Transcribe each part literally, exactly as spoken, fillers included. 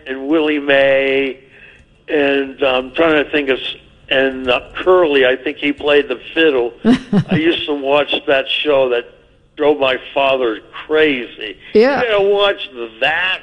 and Willie Mae, and I'm trying to think of, and uh, Curly, I think he played the fiddle. I used to watch that show that drove my father crazy. Yeah. You gotta watch that.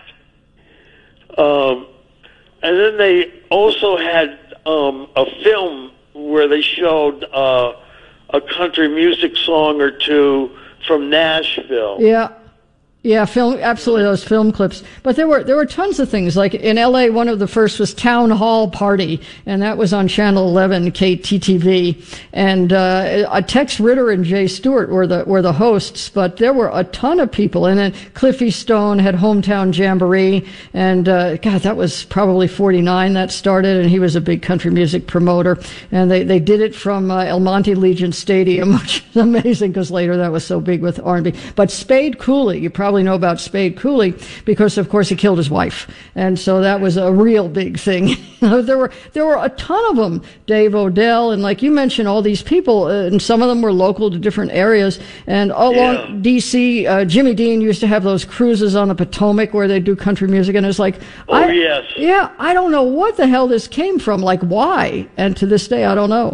Um, and then they also had um, a film where they showed uh, a country music song or two from Nashville. Yeah. Yeah, film, absolutely, those film clips. But there were there were tons of things. Like in L A, one of the first was Town Hall Party, and that was on Channel eleven, K T T V. And uh, Tex Ritter and Jay Stewart were the were the hosts, but there were a ton of people. And then Cliffy Stone had Hometown Jamboree, and uh, God, that was probably forty-nine that started, and he was a big country music promoter. And they, they did it from uh, El Monte Legion Stadium, which is amazing because later that was so big with R and B. But Spade Cooley, you probably know about Spade Cooley because, of course, he killed his wife, and so that was a real big thing. there were there were a ton of them. Dave Odell, and like you mentioned, all these people, uh, and some of them were local to different areas. And all Yeah. along D C, uh, Jimmy Dean used to have those cruises on the Potomac where they do country music, and it's like, Oh, I, yes. yeah, I don't know what the hell this came from. Like, why? And to this day, I don't know.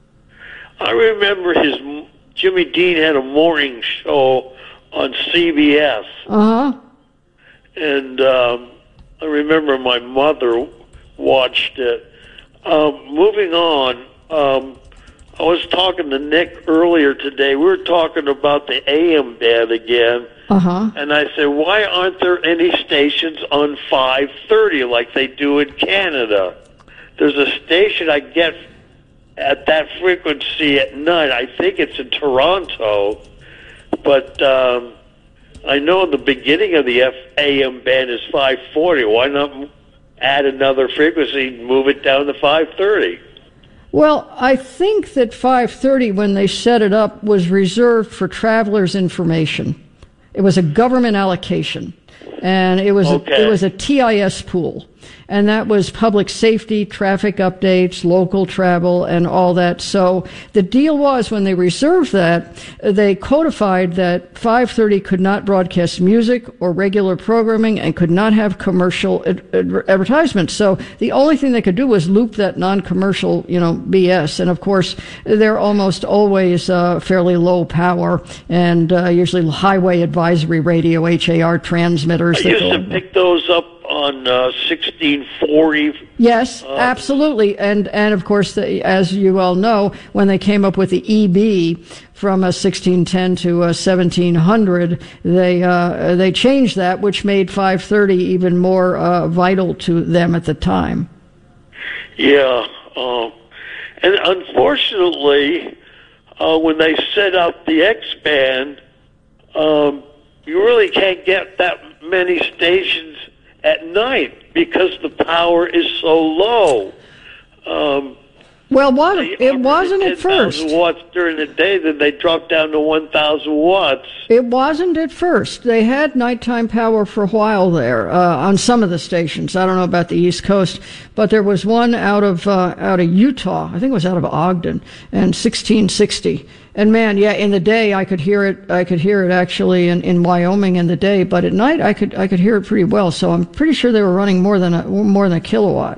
I remember his Jimmy Dean had a morning show on C B S. Uh-huh. And um, I remember my mother watched it. Um, moving on, um, I was talking to Nick earlier today. We were talking about the A M band again. Uh-huh. And I said, why aren't there any stations on five thirty like they do in Canada? There's a station I get at that frequency at night. I think it's in Toronto. But um, I know the beginning of the F A M band is five forty. Why not add another frequency and move it down to five thirty? Well, I think that five thirty, when they set it up, was reserved for travelers' information. It was a government allocation, and it was Okay. a, it was a T I S pool. And that was public safety, traffic updates, local travel, and all that. So the deal was, when they reserved that, they codified that five thirty could not broadcast music or regular programming and could not have commercial ad- ad- advertisements. So the only thing they could do was loop that non-commercial, you know, B S. And of course, they're almost always uh, fairly low power and uh, usually highway advisory radio, H A R transmitters. I that used go- to pick those up on uh, sixteen forty. Yes, Uh, absolutely. And, and of course, the, as you all know, when they came up with the E B from a sixteen ten to a seventeen hundred, they, uh, they changed that, which made five thirty even more uh, vital to them at the time. Yeah. Uh, and unfortunately, uh, when they set up the X-band, um, you really can't get that many stations at night because the power is so low. Um, Well, what, they it offered wasn't at ten thousand first. watts during the day, then they dropped down to one thousand watts. It wasn't at first. They had nighttime power for a while there uh, on some of the stations. I don't know about the East Coast, but there was one out of uh, out of Utah. I think it was out of Ogden, and sixteen sixty. And man, yeah, in the day I could hear it. I could hear it actually in, in Wyoming in the day, but at night I could I could hear it pretty well. So I'm pretty sure they were running more than a more than a kilowatt.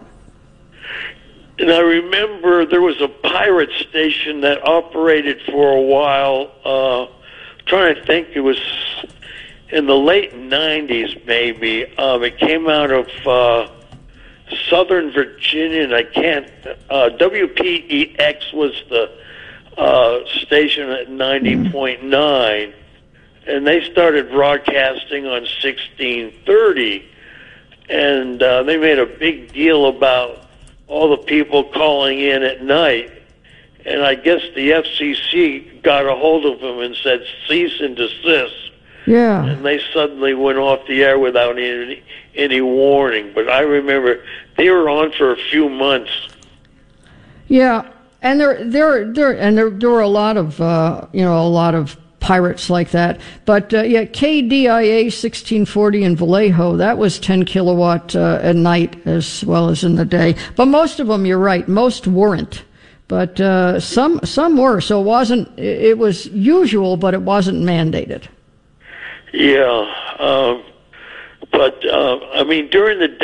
And I remember there was a pirate station that operated for a while. Uh, trying to think, it was in the late nineties, maybe. Um, it came out of uh, Southern Virginia, and I can't. Uh, W P E X was the uh, station at ninety point nine, and they started broadcasting on sixteen thirty, and uh, they made a big deal about all the people calling in at night. And I guess the F C C got a hold of them and said, cease and desist. Yeah. And they suddenly went off the air without any, any warning. But I remember they were on for a few months. Yeah. And there, there, there, and there, there were a lot of, uh, you know, a lot of pirates like that. But uh, yeah, K D I A sixteen forty in Vallejo, that was ten kilowatt uh, at night as well as in the day. But most of them, you're right, most weren't. But uh, some some were. So it wasn't. It was usual, but it wasn't mandated. Yeah. Um, but, uh, I mean, during the